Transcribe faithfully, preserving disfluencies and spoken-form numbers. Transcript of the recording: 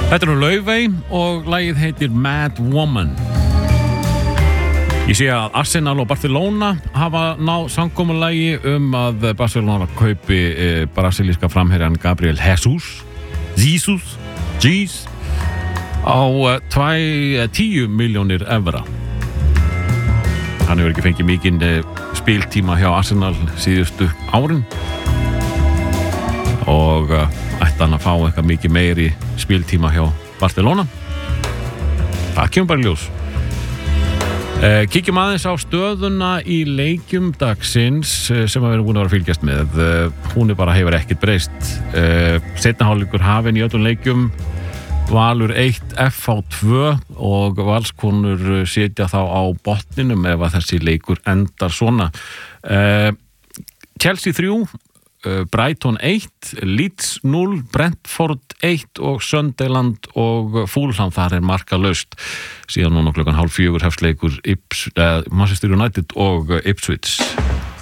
Þetta er nú Laufey og lagið heitir Mad Woman. Ég sé að Arsenal og Barcelona hafa náð samkomulagi um að Barcelona kaupi e, brasilíska framherjan Gabriel Jesus Jesus Jeez á tíu milljónir evra. Hann hefur ekki fengið mikinn e, spiltíma hjá Arsenal síðustu árin og e, ætti hann að fá eitthvað mikið meiri spiltíma hjá Barcelona. Það kemur bara í ljós. Uh, kíkjum aðeins á stöðuna í leikjum dagsins uh, sem við erum búin að vera að fylgjast með. Uh, hún er bara hefur ekkert breyst. Uh, Seinni hálfleikur hafinn í öllum leikjum. Valur eitt, F H tvö og Valskonur sitja þá á botninum ef að þessi leikur endar svona. Uh, Chelsea þrjú, uh, Brighton eitt, Leeds núll, Brentford eitt og Sunderland og Fulham þar er markalaust. Síðan núna klukkan hálf fjögur hefst leikur Ips, uh, Manchester United og Ipswich.